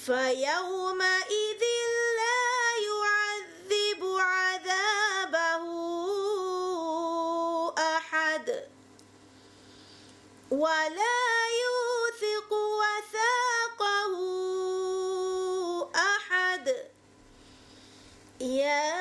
فيومئذ لا يعذب عذابه أحد ولا يوثق وثاقه أحد. يا